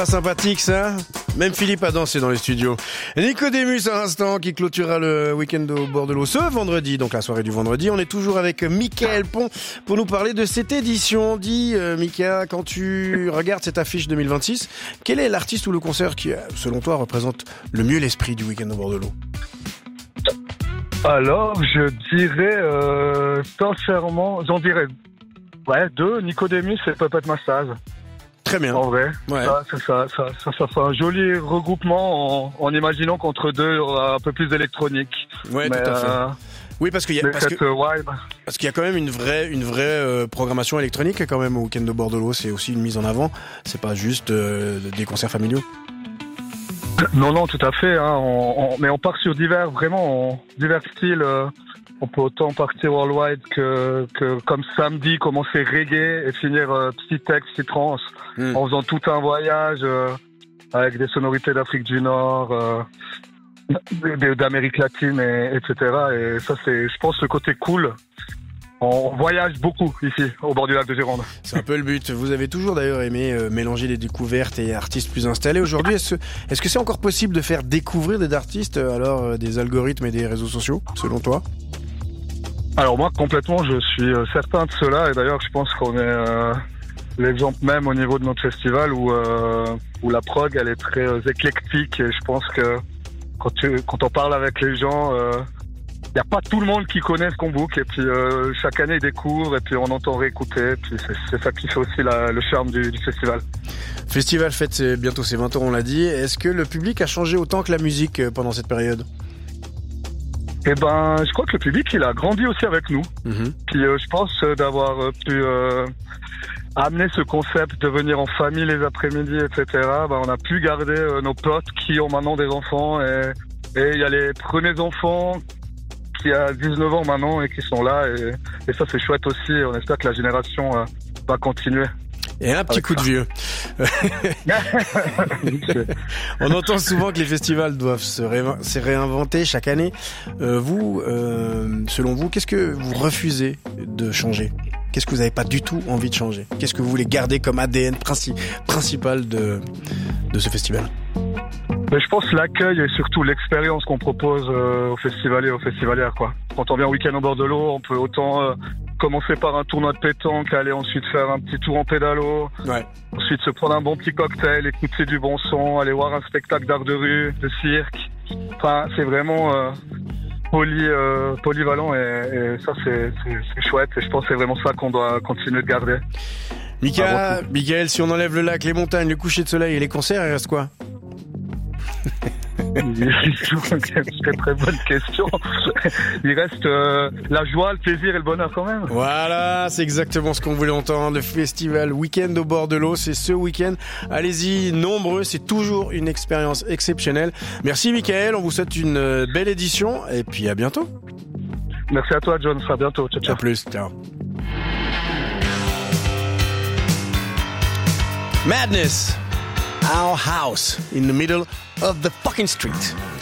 Sympathique ça. Même Philippe a dansé dans les studios. Nicodemus à l'instant qui clôturera le week-end au bord de l'eau ce vendredi, donc la soirée du vendredi. On est toujours avec Mickaël Pont pour nous parler de cette édition. Dis Mika, quand tu regardes cette affiche 2026, quel est l'artiste ou le concert qui, selon toi, représente le mieux l'esprit du week-end au bord de l'eau? Alors, je dirais sincèrement, j'en dirais deux, Nicodemus et Puppet Masters. Très bien. En vrai, ouais. Ça fait un joli regroupement en imaginant qu'entre deux, il y aura un peu plus d'électronique. Ouais, tout à fait. Oui, parce qu'il y a quand même une vraie programmation électronique quand même au week-end de Bordeaux. C'est aussi une mise en avant. C'est pas juste des concerts familiaux. Non, tout à fait. Hein. Mais on part sur divers styles. On peut autant partir worldwide que comme samedi, commencer reggae et finir psy-tech, psy-trance, en faisant tout un voyage avec des sonorités d'Afrique du Nord, d'Amérique latine, etc. Et ça, c'est, je pense, le côté cool. On voyage beaucoup ici, au bord du lac de Gironde. C'est un peu le but. Vous avez toujours d'ailleurs aimé mélanger les découvertes et artistes plus installés. Aujourd'hui, est-ce que c'est encore possible de faire découvrir des artistes alors des algorithmes et des réseaux sociaux, selon toi? Alors moi, complètement, je suis certain de cela. Et d'ailleurs, je pense qu'on est l'exemple même au niveau de notre festival où la prog, elle est très éclectique. Et je pense que quand on parle avec les gens, il n'y a pas tout le monde qui connaît ce qu'on book. Et puis chaque année, ils découvrent et puis on entend réécouter. Puis c'est ça qui fait aussi le charme du festival. Festival fête bientôt ses 20 ans, on l'a dit. Est-ce que le public a changé autant que la musique pendant cette période? Eh ben, je crois que le public, il a grandi aussi avec nous. Puis je pense d'avoir pu amener ce concept de venir en famille les après-midi, etc. On a pu garder nos potes qui ont maintenant des enfants et il y a les premiers enfants qui a 19 ans maintenant et qui sont là et ça c'est chouette aussi. On espère que la génération va continuer. Et un petit coup de vieux. On entend souvent que les festivals doivent se réinventer chaque année. Selon vous, qu'est-ce que vous refusez de changer? Qu'est-ce que vous n'avez pas du tout envie de changer? Qu'est-ce que vous voulez garder comme ADN principal de ce festival? Mais je pense l'accueil et surtout l'expérience qu'on propose aux festivaliers et aux festivalières, quoi. Quand on vient au week-end au bord de l'eau, on peut autant commencer par un tournoi de pétanque, aller ensuite faire un petit tour en pédalo, ensuite se prendre un bon petit cocktail, écouter du bon son, aller voir un spectacle d'art de rue, de cirque. Enfin, c'est vraiment polyvalent et ça c'est chouette et je pense que c'est vraiment ça qu'on doit continuer de garder. Mickaël, si on enlève le lac, les montagnes, le coucher de soleil et les concerts, il reste quoi? C'est très bonne question. Il reste la joie, le plaisir et le bonheur quand même. Voilà, c'est exactement ce qu'on voulait entendre. Le festival Week-end au bord de l'eau, c'est ce week-end. Allez-y, nombreux, c'est toujours une expérience exceptionnelle. Merci Mickaël, on vous souhaite une belle édition et puis à bientôt. Merci à toi John, à bientôt. Ciao, ciao. À plus, ciao. Madness, our house in the middle of the fucking street.